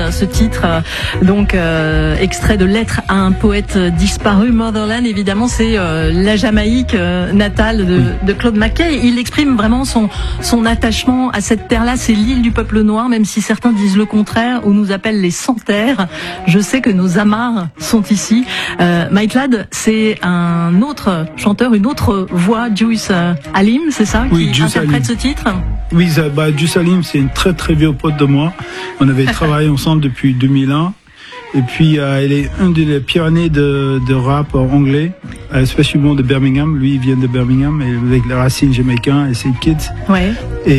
ce titre, extrait de Lettre à un poète disparu. Motherland, évidemment, c'est la Jamaïque natale de Claude McKay. Il exprime vraiment son attachement à cette terre-là. C'est l'île du peuple noir, même si certains disent le contraire, ou nous appellent les sans-terres. Je sais que nos amarres sont ici. Mike Ladd, c'est un autre chanteur, une autre voix, Juice Alim, c'est ça, qui interprète ce titre? Oui, Juice Alim, c'est une très très vieux pote de moi. On avait travaillé ensemble depuis 2001. Et puis, elle est une des pionniers de rap anglais, spécialement de Birmingham. Lui, il vient de Birmingham, avec les racines jamaïcaines et ses kids. Ouais.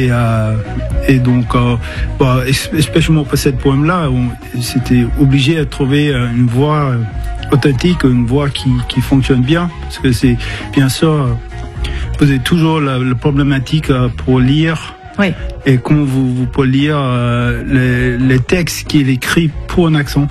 Et donc, spécialement pour cette poème-là, c'était obligé de trouver une voix authentique, une voix qui fonctionne bien. Parce que c'est, bien sûr, vous avez toujours la problématique pour lire. Oui. Et comment vous pouvez lire les textes qu'il écrit pour un accent.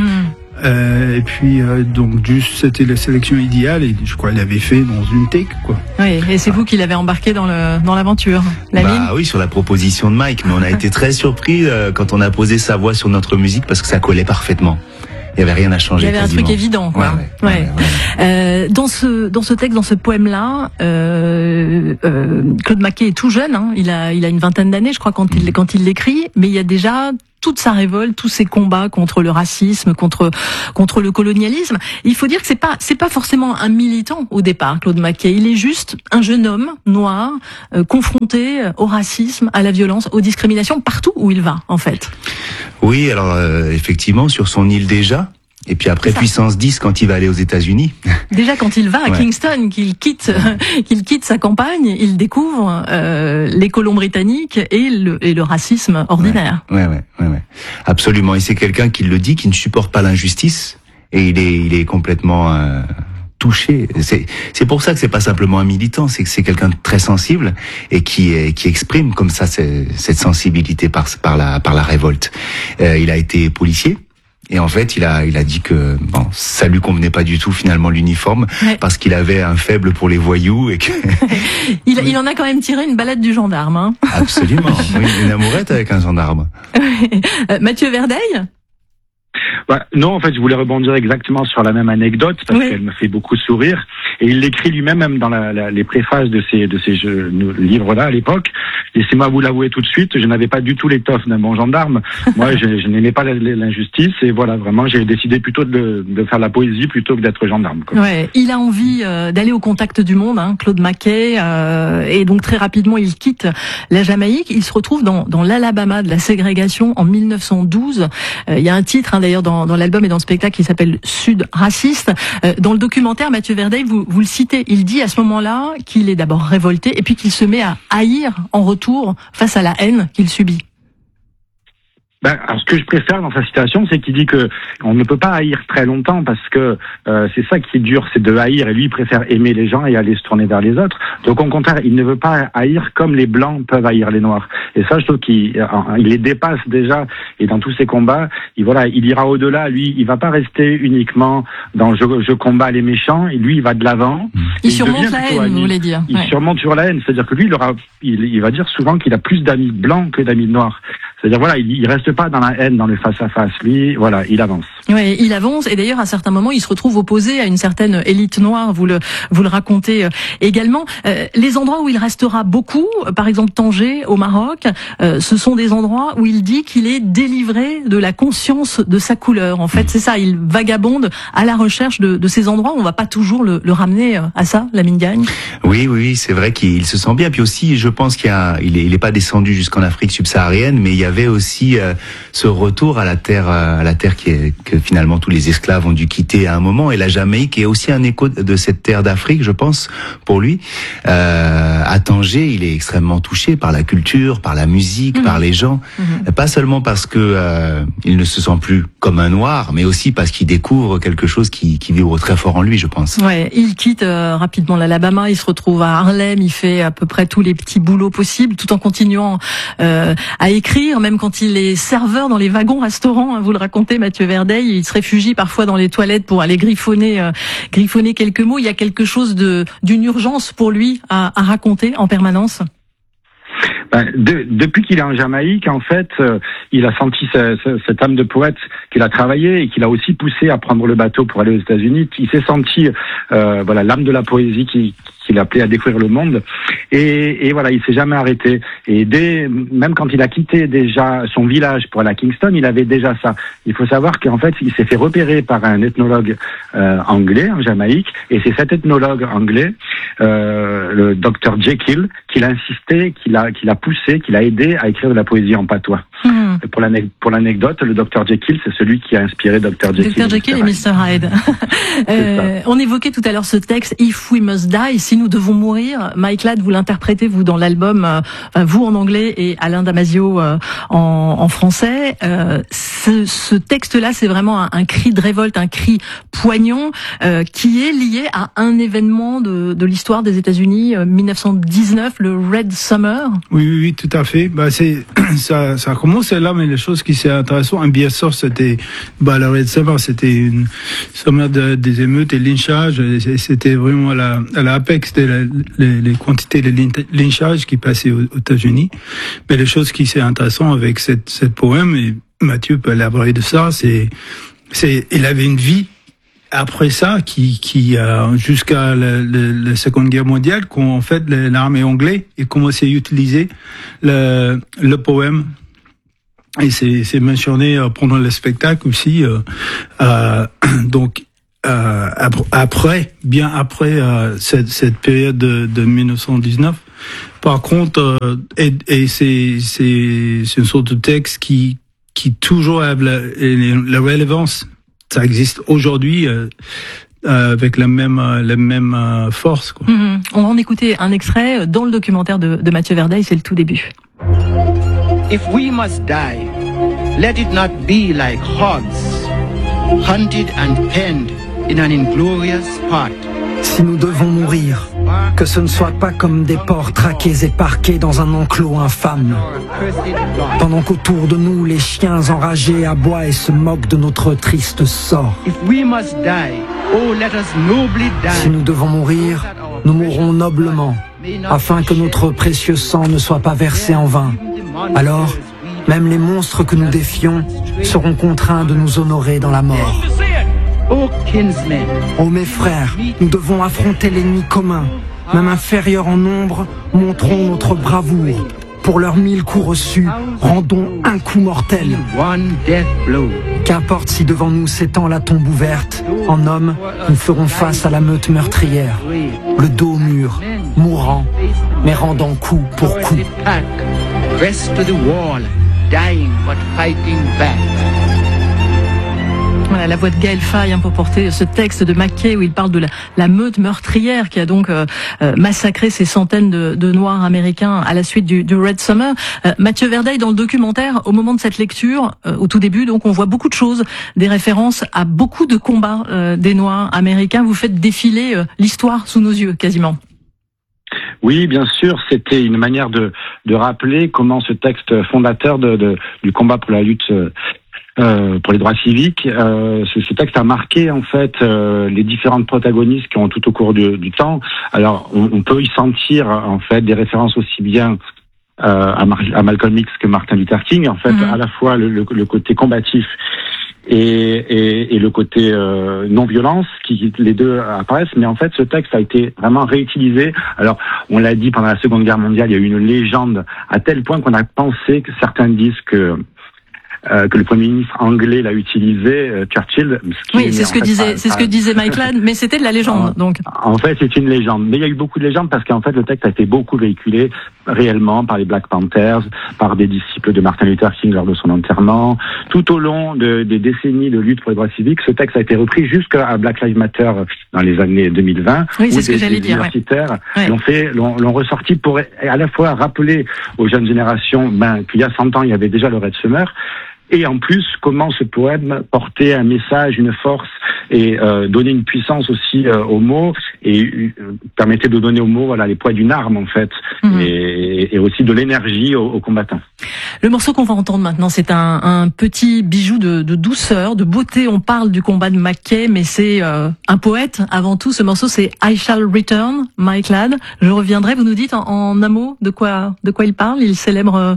Et puis donc juste c'était la sélection idéale et je crois qu'il l'avait fait dans une take quoi. Oui, et c'est vous qui l'avez embarqué dans l'aventure. Oui, sur la proposition de Mike, mais on a été très surpris quand on a posé sa voix sur notre musique parce que ça collait parfaitement. Il n'y avait rien à changer. Il y avait quasiment. un truc évident, quoi. Ouais. Dans ce texte, dans ce poème-là, Claude McKay est tout jeune. Hein. Il a une vingtaine d'années, je crois, quand il l'écrit. Mais il y a déjà toute sa révolte, tous ses combats contre le racisme, contre le colonialisme. Et il faut dire que c'est pas forcément un militant au départ, Claude McKay. Il est juste un jeune homme noir confronté au racisme, à la violence, aux discriminations partout où il va, en fait. Oui, alors effectivement sur son île déjà. Et puis après puissance 10 quand il va aller aux États-Unis. Déjà quand il va à Kingston, qu'il quitte sa campagne, il découvre les colons britanniques et le racisme ordinaire. Ouais. Absolument. Et c'est quelqu'un qui le dit, qui ne supporte pas l'injustice et il est complètement touché. C'est pour ça que c'est pas simplement un militant, c'est que c'est quelqu'un de très sensible et qui exprime comme ça cette sensibilité par la révolte. Il a été policier. Et en fait, il a dit que ça lui convenait pas du tout finalement l'uniforme parce qu'il avait un faible pour les voyous et que il en a quand même tiré une balade du gendarme. Hein. Absolument, oui, une amourette avec un gendarme. Mathieu Verdeil. Non, en fait, je voulais rebondir exactement sur la même anecdote parce qu'elle me fait beaucoup sourire. Et il l'écrit lui-même, même dans les préfaces de ces livres-là à l'époque. Laissez-moi vous l'avouer tout de suite, je n'avais pas du tout l'étoffe d'un bon gendarme. Moi, je n'aimais pas l'injustice et voilà, vraiment, j'ai décidé plutôt de faire la poésie plutôt que d'être gendarme. Quoi. Ouais, il a envie d'aller au contact du monde, hein, Claude McKay, et donc très rapidement, il quitte la Jamaïque. Il se retrouve dans l'Alabama de la ségrégation en 1912. Il y a un titre, hein, d'ailleurs, dans l'album et dans le spectacle qui s'appelle Sud raciste. Dans le documentaire, Mathieu Verdeil, vous le citez, il dit à ce moment-là qu'il est d'abord révolté et puis qu'il se met à haïr en retour face à la haine qu'il subit. Alors ce que je préfère dans sa citation, c'est qu'il dit que on ne peut pas haïr très longtemps parce que c'est ça qui est dur, c'est de haïr. Et lui, il préfère aimer les gens et aller se tourner vers les autres. Donc au contraire, il ne veut pas haïr comme les blancs peuvent haïr les noirs. Et ça, je trouve qu'il les dépasse déjà. Et dans tous ses combats, il ira au-delà. Lui, il va pas rester uniquement dans je combats les méchants. Et lui, il va de l'avant. Il surmonte la haine, vous voulez dire. Il surmonte sur la haine, c'est-à-dire que lui, il va dire souvent qu'il a plus d'amis blancs que d'amis noirs. C'est-à-dire, il reste pas dans la haine, dans le face-à-face. Lui, il avance. Oui, il avance. Et d'ailleurs, à certains moments, il se retrouve opposé à une certaine élite noire. Vous le racontez également. Les endroits où il restera beaucoup, par exemple Tanger, au Maroc, ce sont des endroits où il dit qu'il est délivré de la conscience de sa couleur. En fait, c'est ça. Il vagabonde à la recherche de ces endroits. On va pas toujours le ramener à ça, Lamine Diagne. Oui, c'est vrai qu'il se sent bien. Puis aussi, je pense il est pas descendu jusqu'en Afrique subsaharienne, mais il y avait aussi ce retour à la terre que finalement tous les esclaves ont dû quitter à un moment, et la Jamaïque est aussi un écho de cette terre d'Afrique, je pense, pour lui. À Tanger, il est extrêmement touché par la culture, par la musique, par les gens, pas seulement parce que il ne se sent plus comme un noir, mais aussi parce qu'il découvre quelque chose qui vibre très fort en lui, je pense. Ouais, il quitte rapidement l'Alabama, il se retrouve à Harlem, il fait à peu près tous les petits boulots possibles, tout en continuant à écrire, même quand il est serveur dans les wagons-restaurants, hein, vous le racontez, Mathieu Verdeil, il se réfugie parfois dans les toilettes pour aller griffonner quelques mots. Il y a quelque chose d'une urgence pour lui à raconter en permanence. Depuis qu'il est en Jamaïque, en fait, il a senti cette âme de poète qu'il a travaillé et qu'il a aussi poussé à prendre le bateau pour aller aux États-Unis. Il s'est senti, l'âme de la poésie qu'il appelait à découvrir le monde. Et voilà, il s'est jamais arrêté. Et même quand il a quitté déjà son village pour aller à Kingston, il avait déjà ça. Il faut savoir qu'en fait, il s'est fait repérer par un ethnologue anglais en Jamaïque, et c'est cet ethnologue anglais, le Dr Jekyll, qui l'a insisté, qui l'a poussé, qui l'a aidé à écrire de la poésie en patois. Pour l'anecdote, le Dr Jekyll, c'est celui qui a inspiré Dr Jekyll. Dr Jekyll et Mr Hyde. On évoquait tout à l'heure ce texte If We Must Die, si nous devons mourir. Mike Ladd, vous l'interprétez vous dans l'album, vous en anglais et Alain Damasio en français. Ce texte-là, c'est vraiment un cri de révolte, un cri poignant qui est lié à un événement de l'histoire des États-Unis, 1919, le Red Summer. Oui, tout à fait. Ça a commencé là, mais les choses qui sont intéressantes, bien sûr, c'était le Red Summer, c'était une summer des émeutes et lynchages. C'était vraiment à l'apex les quantités de lynchages qui passaient aux États-Unis. Mais les choses qui sont intéressantes avec cette poème, et Mathieu peut élaborer de ça, il avait une vie après ça qui jusqu'à la Seconde Guerre mondiale, quand en fait l'armée anglaise a commencé à utiliser le poème. Et c'est mentionné pendant le spectacle aussi. Donc bien après cette période de 1919. Par contre, c'est une sorte de texte qui toujours a la relevance. Ça existe aujourd'hui avec la même force, quoi. On va en écouter un extrait dans le documentaire de Mathieu Verdeil, c'est le tout début. If we must die, let it not be like hogs, hunted and penned in an inglorious spot. Si nous devons mourir, que ce ne soit pas comme des porcs traqués et parqués dans un enclos infâme, pendant qu'autour de nous les chiens enragés aboient et se moquent de notre triste sort. If we must die, oh let us nobly die. Si nous devons mourir, nous mourrons noblement, afin que notre précieux sang ne soit pas versé en vain. Alors, même les monstres que nous défions seront contraints de nous honorer dans la mort. Oh mes frères, nous devons affronter l'ennemi commun. Même inférieurs en nombre, montrons notre bravoure. Pour leurs 1000 coups reçus, rendons un coup mortel. Qu'importe si devant nous s'étend la tombe ouverte, en hommes, nous ferons face à la meute meurtrière. Le dos au mur, mourant, mais rendant coup pour coup. Rest to the wall, dying but fighting back. Voilà la voix de Gaël Faye pour porter ce texte de Mackay où il parle de la meute meurtrière qui a donc massacré ces centaines de Noirs américains à la suite du Red Summer. Mathieu Verdeil, dans le documentaire, au moment de cette lecture, au tout début, donc on voit beaucoup de choses, des références à beaucoup de combats des Noirs américains. Vous faites défiler l'histoire sous nos yeux, quasiment. Oui, bien sûr, c'était une manière de rappeler comment ce texte fondateur du combat pour la lutte pour les droits civiques, ce texte a marqué en fait les différentes protagonistes qui ont tout au cours du temps. Alors, on peut y sentir en fait des références aussi bien à Malcolm X que Martin Luther King. En fait, à la fois le côté combatif et le côté non-violence, qui les deux apparaissent, mais en fait ce texte a été vraiment réutilisé. Alors on l'a dit, pendant la Seconde Guerre mondiale, il y a eu une légende à tel point qu'on a pensé que certains disent que le Premier ministre anglais l'a utilisé, Churchill. Oui, c'est ce que disait Mike Ladd, mais c'était de la légende, donc. En fait, c'est une légende. Mais il y a eu beaucoup de légendes parce qu'en fait, le texte a été beaucoup véhiculé réellement par les Black Panthers, par des disciples de Martin Luther King lors de son enterrement. Tout au long des décennies de lutte pour les droits civiques, ce texte a été repris jusqu'à Black Lives Matter dans les années 2020. Oui, c'est ce que j'allais dire. Universitaires l'ont ressorti pour à la fois rappeler aux jeunes générations qu'il y a 100 ans, il y avait déjà le Red Summer, Et en plus, comment ce poème portait un message, une force et donnait une puissance aussi aux mots et permettait de donner aux mots les poids d'une arme en fait et aussi de l'énergie aux combattants. Le morceau qu'on va entendre maintenant, c'est un petit bijou de douceur, de beauté. On parle du combat de Mackay, mais c'est un poète avant tout. Ce morceau, c'est I Shall Return, Mike Ladd. Je reviendrai. Vous nous dites en un mot de quoi il parle. Il célèbre.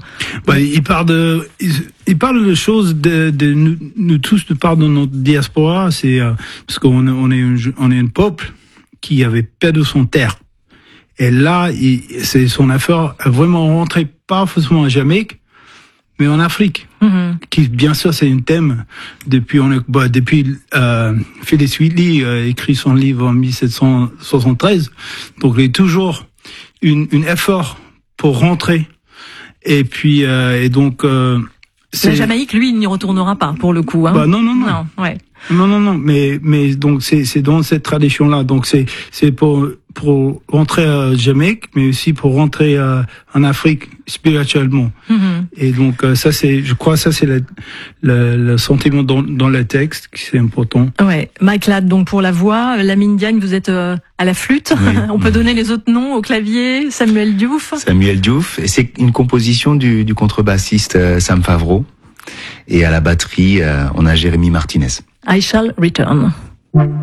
Il parle de choses de nous tous, nous parle de notre diaspora. C'est parce qu'on est un peuple qui avait perdu son terre. Et là, c'est son affaire à vraiment rentrer pas forcément en Jamaïque, mais en Afrique, qui bien sûr c'est un thème depuis Phyllis Wheatley a écrit son livre en 1773, donc il y a toujours une effort pour rentrer et puis et donc la Jamaïque, lui, il n'y retournera pas pour le coup. Hein. Non, ouais. Non, mais donc c'est dans cette tradition là, donc c'est pour rentrer à Jamaïque, mais aussi pour rentrer en Afrique spirituellement. Et donc ça c'est, je crois, ça c'est le sentiment dans le texte qui c'est important. Ouais, Mike Ladd donc pour la voix, Lamine Diagne, vous êtes à la flûte. Oui. On peut donner les autres noms au clavier. Samuel Diouf, et c'est une composition du contrebassiste Sam Favreau, et à la batterie on a Jérémy Martinez. I Shall Return.